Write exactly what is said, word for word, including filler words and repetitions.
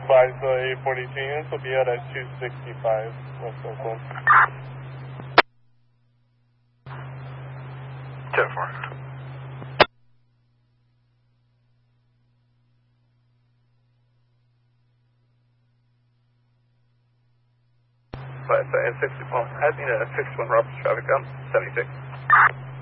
advise the A forty-two units will be out at two sixty-five West Oakland. ten four. Five, five, six, well, I need a fix one Roberts traffic down, seventy-six.